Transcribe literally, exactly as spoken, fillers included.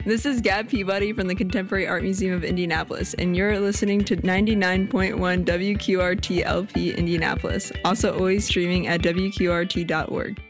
This is Gab Peabody from the Contemporary Art Museum of Indianapolis, and you're listening to ninety-nine point one W Q R T L P Indianapolis, also always streaming at W Q R T dot org.